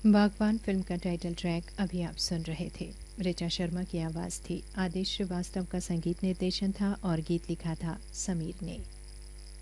बागबान फिल्म का title track अभी आप सुन रहे थे। ऋचा शर्मा की आवाज़ थी। आदेश श्रीवास्तव का संगीत निर्देशन था और गीत लिखा था समीर ने।